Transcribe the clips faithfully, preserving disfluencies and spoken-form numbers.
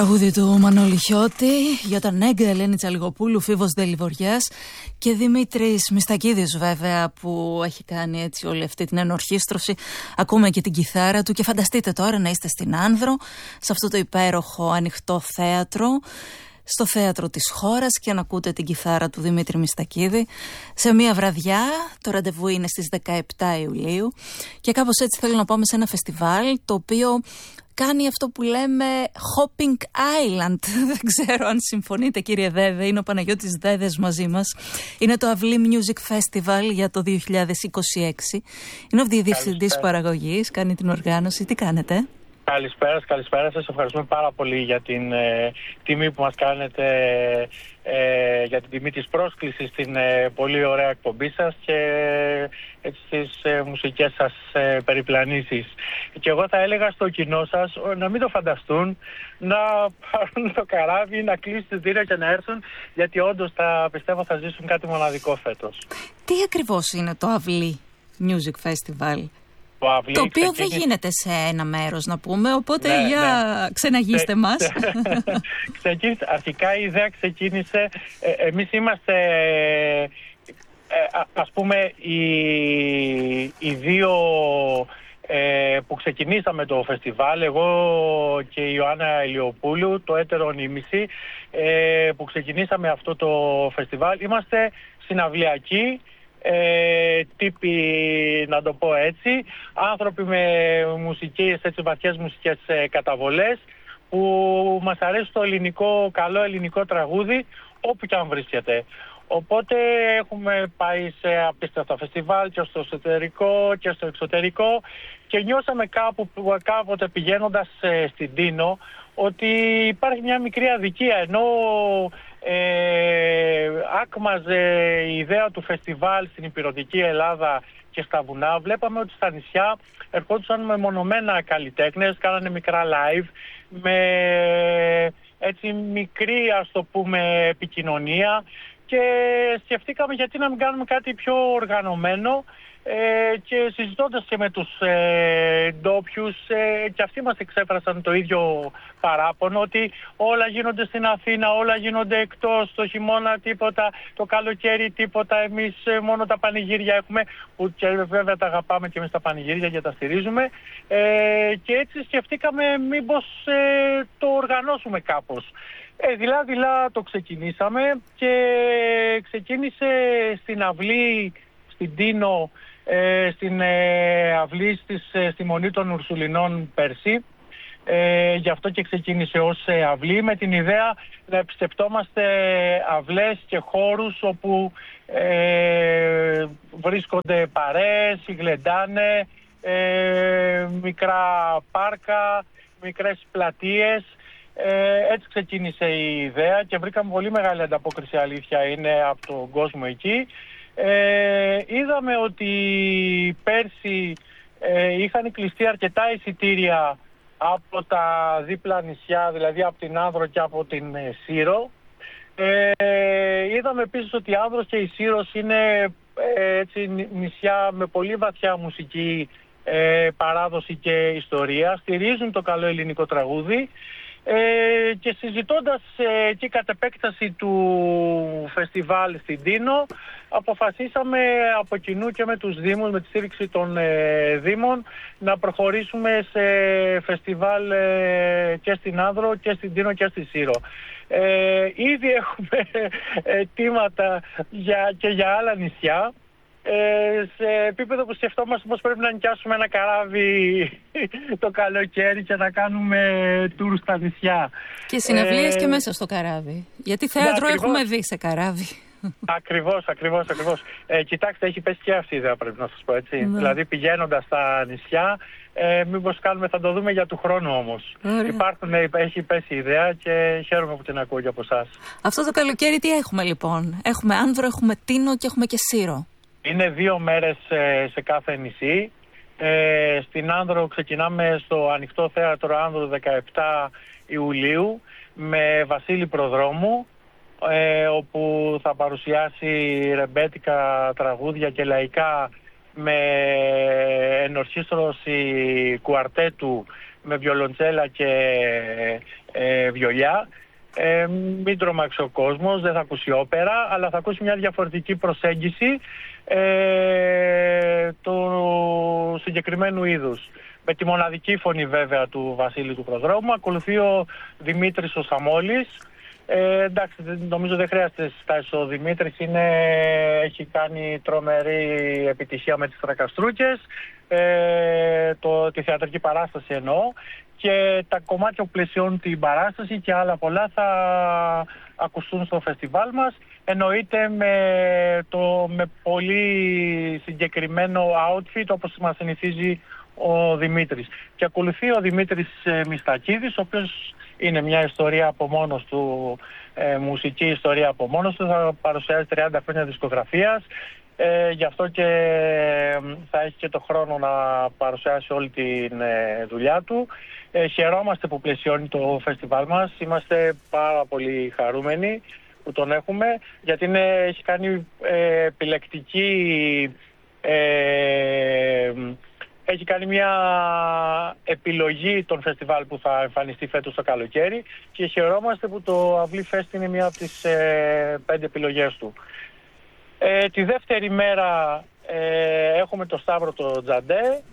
Τραγούδι του Μανώλη Χιώτη, Γιώτα Νέγκα, Ελένη Τσαλιγοπούλου, Φίβος Δελιβοριάς και Δημήτρης Μιστακίδης, βέβαια, που έχει κάνει έτσι όλη αυτή την ενορχήστρωση. Ακούμε και την κιθάρα του και φανταστείτε τώρα να είστε στην Άνδρο, σε αυτό το υπέροχο ανοιχτό θέατρο, στο θέατρο της χώρας, και να ακούτε την κιθάρα του Δημήτρη Μιστακίδη σε μία βραδιά. Το ραντεβού είναι στις δεκαεπτά Ιουλίου και κάπως έτσι θέλω να πάμε σε ένα φεστιβάλ το οποίο κάνει αυτό που λέμε Hopping Island. Δεν ξέρω αν συμφωνείτε, κύριε Δέδε. Είναι ο Παναγιώτης Δέδες μαζί μας. Είναι το Αυλή Music Festival για το δύο χιλιάδες είκοσι έξι. Είναι ο διευθυντής παραγωγής, κάνει την οργάνωση. Τι κάνετε? Καλησπέρα, καλησπέρα σας. Ευχαριστούμε πάρα πολύ για την ε, τιμή που μας κάνετε, ε, για την τιμή της πρόσκλησης στην ε, πολύ ωραία εκπομπή σας και ε, στις ε, μουσικές σας ε, περιπλανήσεις. Και εγώ θα έλεγα στο κοινό σας να μην το φανταστούν, να πάρουν το καράβι, να κλείσουν τη θύρα και να έρθουν, γιατί όντως θα, πιστεύω θα ζήσουν κάτι μοναδικό φέτος. Τι ακριβώς είναι το Αυλή Music Festival? Το, το οποίο ξεκίνησε... δεν γίνεται σε ένα μέρος, να πούμε, οπότε ναι, για ναι. ξεναγίστε Ξε... μας. ξεκίνησε, αρχικά η ιδέα ξεκίνησε, ε, εμείς είμαστε, ε, α, ας πούμε, οι, οι δύο ε, που ξεκινήσαμε το φεστιβάλ, εγώ και η Ιωάννα Ηλιοπούλου, το έτερο νήμιση, ε, που ξεκινήσαμε αυτό το φεστιβάλ, είμαστε συναυλιακοί, Ε, τύποι, να το πω έτσι, άνθρωποι με μουσικές, έτσι βαθιές μουσικές ε, καταβολές, που μας αρέσει το ελληνικό, καλό ελληνικό τραγούδι όπου και αν βρίσκεται. Οπότε έχουμε πάει σε απίστευτα φεστιβάλ και στο εσωτερικό και στο εξωτερικό και νιώσαμε κάπου, κάποτε πηγαίνοντας ε, στην Τίνο, ότι υπάρχει μια μικρή αδικία, ενώ ε, άκμαζε η ιδέα του φεστιβάλ στην υπηρετική Ελλάδα και στα βουνά. Βλέπαμε ότι στα νησιά ερχόντουσαν μεμονωμένα καλλιτέχνες, κάνανε μικρά live με έτσι μικρή, ας το πούμε, επικοινωνία, και σκεφτήκαμε γιατί να μην κάνουμε κάτι πιο οργανωμένο. Ε, και συζητώντας και με τους ε, ντόπιους, ε, και αυτοί μας εξέφρασαν το ίδιο παράπονο, ότι όλα γίνονται στην Αθήνα, όλα γίνονται εκτός, το χειμώνα τίποτα, το καλοκαίρι τίποτα, εμείς ε, μόνο τα πανηγύρια έχουμε, που και βέβαια τα αγαπάμε και εμείς τα πανηγύρια και τα στηρίζουμε, ε, και έτσι σκεφτήκαμε μήπως ε, το οργανώσουμε κάπως. Ε, δειλά-δειλά το ξεκινήσαμε και ξεκίνησε στην αυλή στην Τίνο, Ε, στην ε, αυλή στις, ε, στη Μονή των Ουρσουλινών πέρσι. Ε, γι' αυτό και ξεκίνησε ως ε, αυλή, με την ιδέα να επισκεπτόμαστε αυλές και χώρους όπου ε, βρίσκονται παρέες, γλεντάνε, ε, μικρά πάρκα, μικρές πλατείες. Ε, έτσι ξεκίνησε η ιδέα και βρήκαμε πολύ μεγάλη ανταπόκριση, αλήθεια είναι, από τον κόσμο εκεί. Ε, είδαμε ότι πέρσι ε, είχαν κλειστεί αρκετά εισιτήρια από τα δίπλα νησιά, δηλαδή από την Άνδρο και από την ε, Σύρο. Ε, είδαμε επίσης ότι η Άνδρος και η Σύρος είναι ε, έτσι, νησιά με πολύ βαθιά μουσική ε, παράδοση και ιστορία, στηρίζουν το καλό ελληνικό τραγούδι. Ε, και συζητώντας ε, και κατ' επέκταση του φεστιβάλ στην Τίνο, αποφασίσαμε από κοινού και με τους Δήμους, με τη στήριξη των ε, Δήμων, να προχωρήσουμε σε φεστιβάλ ε, και στην Άνδρο και στην Τίνο και στη Σύρο. Ε, ήδη έχουμε αιτήματα για, και για άλλα νησιά. Ε, σε επίπεδο που σκεφτόμαστε πως πρέπει να νοικιάσουμε ένα καράβι το καλοκαίρι και να κάνουμε τουρ στα νησιά. Και συναυλίες ε, και μέσα στο καράβι. Γιατί θέατρο ναι, έχουμε δει σε καράβι. Ακριβώς, ακριβώς, ακριβώς. Ε, κοιτάξτε, έχει πέσει και αυτή η ιδέα, πρέπει να σας πω, έτσι. Ναι. Δηλαδή πηγαίνοντας στα νησιά, ε, μήπως κάνουμε, θα το δούμε για του χρόνου όμως. Υπάρχουν, έχει πέσει η ιδέα και χαίρομαι που την ακούω και από εσάς. Αυτό το καλοκαίρι τι έχουμε λοιπόν? Έχουμε Άνδρο, έχουμε Τίνο και έχουμε και Σύρο. Είναι δύο μέρες ε, σε κάθε νησί. Ε, στην Άνδρο ξεκινάμε στο ανοιχτό θέατρο Άνδρο δεκαεπτά Ιουλίου με Βασίλη Προδρόμου, ε, όπου θα παρουσιάσει ρεμπέτικα τραγούδια και λαϊκά με ενορχήστρωση κουαρτέτου με βιολοντσέλα και ε, βιολιά. Ε, μην τρομάξει ο κόσμος, δεν θα ακούσει όπερα, αλλά θα ακούσει μια διαφορετική προσέγγιση ε, του συγκεκριμένου είδους. Με τη μοναδική φωνή βέβαια του Βασίλη του Προδρόμου. Ακολουθεί ο Δημήτρης ο Σαμόλης. Ε, εντάξει, νομίζω δεν χρειάζεται στάση. Ο Δημήτρης είναι, έχει κάνει τρομερή επιτυχία με τις Τρακαστρούκες, ε, το, τη θεατρική παράσταση εννοώ, και τα κομμάτια που πλαισιώνουν την παράσταση και άλλα πολλά θα ακουστούν στο φεστιβάλ μας. Εννοείται με, το, με πολύ συγκεκριμένο outfit, όπως μας συνηθίζει ο Δημήτρης. Και ακολουθεί ο Δημήτρης ε, Μιστακίδης, ο οποίος είναι μια ιστορία από μόνος του, ε, μουσική ιστορία από μόνος του, θα παρουσιάζει τριάντα χρόνια δισκογραφίας, ε, γι' αυτό και θα έχει και το χρόνο να παρουσιάσει όλη τη ε, δουλειά του. Ε, χαιρόμαστε που πλαισιώνει το φεστιβάλ μας, είμαστε πάρα πολύ χαρούμενοι που τον έχουμε, γιατί είναι, έχει κάνει ε, επιλεκτική... Ε, Έχει κάνει μια επιλογή των φεστιβάλ που θα εμφανιστεί φέτος το καλοκαίρι και χαιρόμαστε που το Αυλή Φεστ είναι μια από τις ε, πέντε επιλογές του. Ε, τη δεύτερη μέρα ε, έχουμε το Σταύρο το Τζαντέ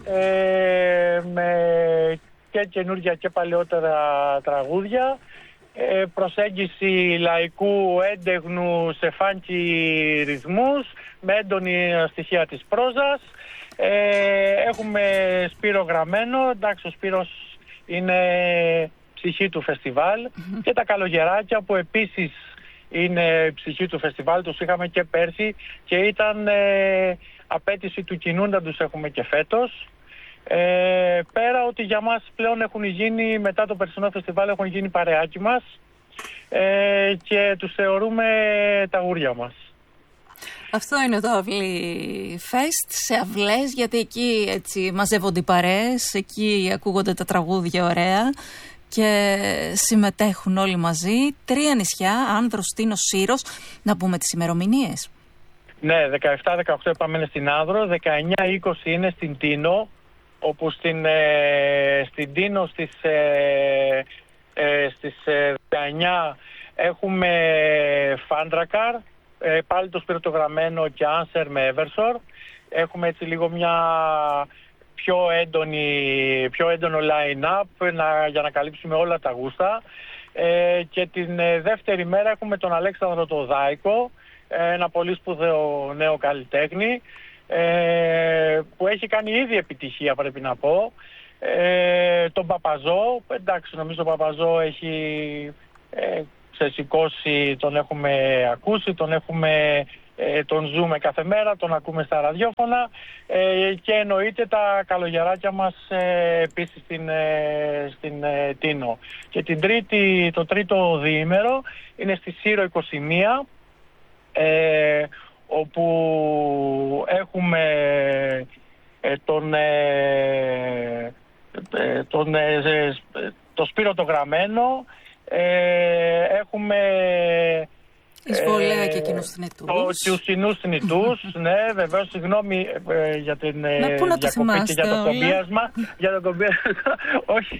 ε, με και καινούργια και παλαιότερα τραγούδια. Ε, προσέγγιση λαϊκού έντεγνου σε φάνκι ρυθμούς με έντονη στοιχεία της πρόζας. Ε, έχουμε Σπύρο Γραμμένο, εντάξει, ο Σπύρος είναι ψυχή του φεστιβάλ, mm-hmm. και τα Καλογεράκια που επίσης είναι ψυχή του φεστιβάλ, τους είχαμε και πέρσι και ήταν ε, απέτηση του κοινού να τους έχουμε και φέτος. Ε, πέρα ότι για μας πλέον έχουν γίνει, μετά το περσινό φεστιβάλ έχουν γίνει παρεάκι μας ε, και τους θεωρούμε τα γούρια μας. Αυτό είναι το Αυλή Fest σε αυλές, γιατί εκεί έτσι μαζεύονται οι παρέες, εκεί ακούγονται τα τραγούδια ωραία και συμμετέχουν όλοι μαζί. Τρία νησιά, Άνδρος, Τίνος, Σύρος. Να πούμε τις ημερομηνίες. Ναι, δεκαεπτά δεκαοκτώ είπαμε είναι στην Άνδρο, δεκαεννιά είκοσι είναι στην Τίνο, όπου στην, ε, στην Τίνο στις, ε, ε, στις ε, δεκαεννιά έχουμε Φάντρακαρ, ε, πάλι το Σπιρτογραμμένο και Άνσερ με Εύερσορ. Έχουμε έτσι λίγο μια πιο, έντονη, πιο έντονο line-up να, για να καλύψουμε όλα τα γούστα. Ε, και την ε, δεύτερη μέρα έχουμε τον Αλέξανδρο το Δάικο, ε, ένα πολύ σπουδαίο νέο καλλιτέχνη, Ε, που έχει κάνει ήδη επιτυχία, πρέπει να πω. Ε, τον Παπαζό, εντάξει, νομίζω τον Παπαζό έχει ε, ξεσηκώσει, τον έχουμε ακούσει, τον έχουμε ε, τον ζούμε κάθε μέρα, τον ακούμε στα ραδιόφωνα ε, και εννοείται τα καλογεράκια μας ε, επίσης στην, ε, στην ε, Τίνο. Και την τρίτη, το τρίτο διήμερο είναι στη Σύρο είκοσι μία, ε, όπου έχουμε ε, τον, ε, τον, ε, το Σπύρο το Γραμμένο, ε, έχουμε εισβολέα ε, και κοινούς θνητούς. Τους κοινούς θνητούς, ναι, βεβαίως, συγγνώμη ε, για την διακοπή και για το κομπίασμα. για το κομπίασμα, όχι.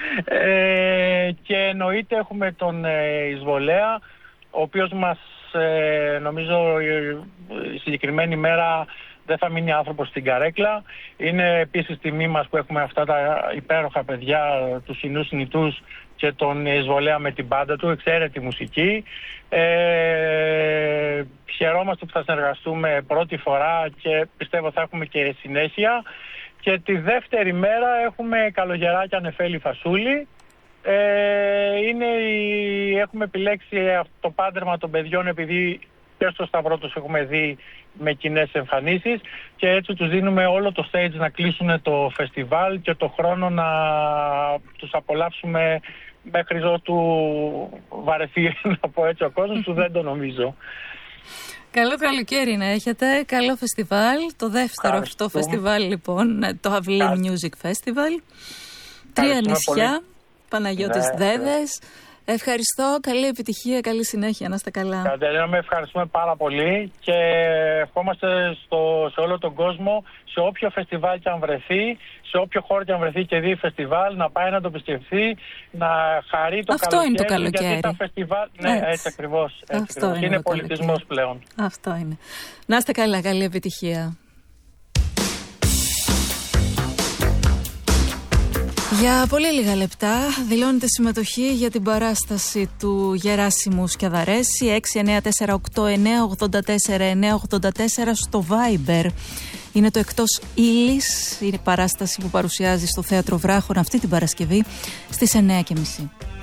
Ε, και εννοείται έχουμε τον ε, εισβολέα, ο οποίος μας Ε, νομίζω η συγκεκριμένη μέρα δεν θα μείνει άνθρωπος στην καρέκλα. Είναι επίσης τιμή μας που έχουμε αυτά τα υπέροχα παιδιά, τους κοινούς θνητούς και τον εισβολέα με την μπάντα του, εξαίρετη μουσική. Ε, χαιρόμαστε που θα συνεργαστούμε πρώτη φορά και πιστεύω θα έχουμε και συνέχεια. Και τη δεύτερη μέρα έχουμε Καλογεράκια Νεφέλη Φασούλη. Ε, είναι η, έχουμε επιλέξει το πάντρεμα των παιδιών επειδή και στο Σταυρό τους έχουμε δει με κοινές εμφανίσεις και έτσι τους δίνουμε όλο το stage να κλείσουν το φεστιβάλ και το χρόνο να τους απολαύσουμε μέχρι ότου βαρεθεί, να πω έτσι, ο κόσμος του, δεν το νομίζω. Καλό καλοκαίρι να έχετε, καλό φεστιβάλ, το δεύτερο αυτό φεστιβάλ λοιπόν, το Αυλή Music Festival. Τρία νησιά, Παναγιώτης ναι, Δέδες, Ευχαριστώ, καλή επιτυχία, καλή συνέχεια, να είστε καλά. Κατερίνα, με ευχαριστούμε πάρα πολύ και ευχόμαστε στο, σε όλο τον κόσμο, σε όποιο φεστιβάλ και αν βρεθεί, σε όποιο χώρο και αν βρεθεί και δει φεστιβάλ, να πάει να το επισκεφθεί, να χαρεί το Αυτό καλοκαίρι. Είναι το καλοκαίρι. Γιατί τα φεστιβάλ, ναι, έτσι, έτσι ακριβώς. Έτσι Αυτό ακριβώς. Είναι, είναι πολιτισμός πλέον. Αυτό είναι. Να είστε καλά, καλή επιτυχία. Για πολύ λίγα λεπτά δηλώνεται συμμετοχή για την παράσταση του Γεράσιμου Σκιαδαρέση έξι εννιά τέσσερα οκτώ εννιά οκτώ τέσσερα εννιά οκτώ τέσσερα στο Viber. Είναι το Εκτός Ύλης, είναι η παράσταση που παρουσιάζει στο Θέατρο Βράχων αυτή την Παρασκευή στις εννιά και μισή.